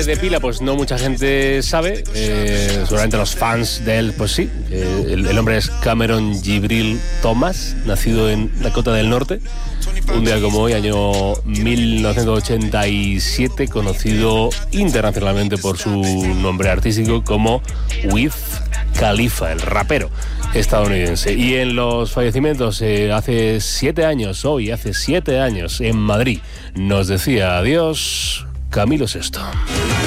de pila, pues no mucha gente sabe. Seguramente los fans de él, pues sí. El hombre es Cameron Jibril Thomas, nacido en Dakota del Norte. Un día como hoy, año 1987, conocido internacionalmente por su nombre artístico como Wiz Khalifa, el rapero estadounidense. Y en los fallecimientos, hace 7 años, en Madrid, nos decía adiós Camilo VI.